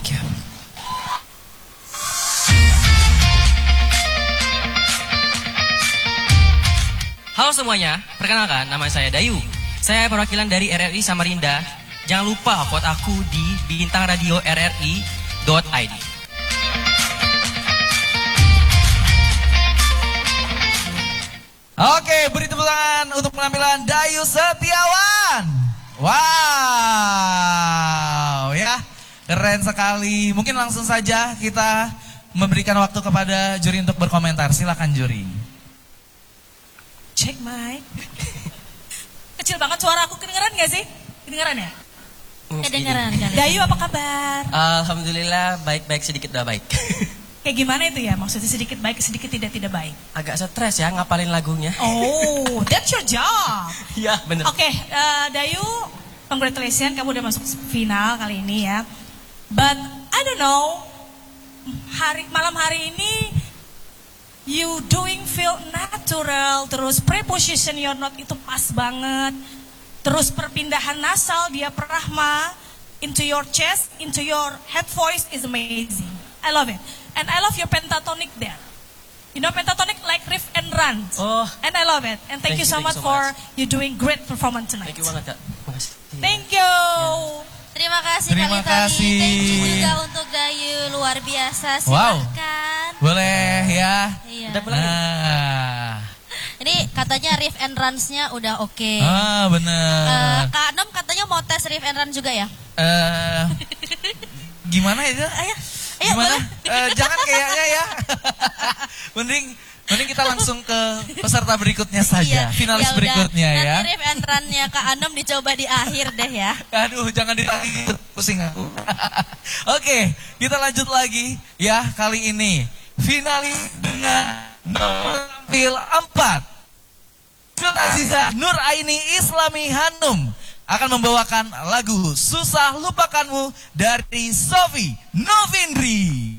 Thank you. Halo semuanya, perkenalkan nama saya Dayu. Saya perwakilan dari RRI Samarinda. Jangan lupa vote aku di bintangradio.rri.id. Oke, beri tepuk tangan untuk penampilan Dayu Setiawan. Wow, ya, keren sekali. Mungkin langsung saja kita memberikan waktu kepada juri untuk berkomentar. Silakan juri. Check mic. Kecil banget suara aku, kedengeran gak sih? Kedengeran ya? Kedengeran. Dayu apa kabar? Alhamdulillah baik-baik, sedikit udah baik. Kayak gimana itu ya? Maksudnya sedikit baik, sedikit tidak baik. Agak stres ya ngapalin lagunya. Oh, that's your job. Iya bener. Oke, Dayu, congratulations, kamu udah masuk final kali ini ya. But I don't know, malam hari ini you doing feel natural, terus preposition your note itu pas banget, terus perpindahan nasal diafragma into your chest, into your head voice is amazing. I love it, and I love your pentatonic there. You know pentatonic like riff and run. Oh. And I love it. And thank you so much for you doing great performance tonight. Thank you banget Kak. Makasih. Thank you. Terima kasih Terima kali tadi. kasih. Thank you juga untuk Dayu, luar biasa. Silakan. Boleh ya. Iya. Udah pulang. Ini katanya riff and runs-nya udah oke. Bener. Kak Anom katanya mau tes riff and run juga ya? Gimana itu? Ayo, Gimana? boleh. Jangan kayaknya ya. mending kita langsung ke peserta berikutnya saja. Finalis ya berikutnya udah. ya. Nanti riff and run-nya Kak Anom dicoba di akhir deh ya. Aduh, jangan ditagih, pusing aku. Oke, kita lanjut lagi ya kali ini. Finalis dengan nomor tampil 4. Aziza Nur Aini Islami Hanum akan membawakan lagu Susah Lupakanmu dari Sofi Novindri.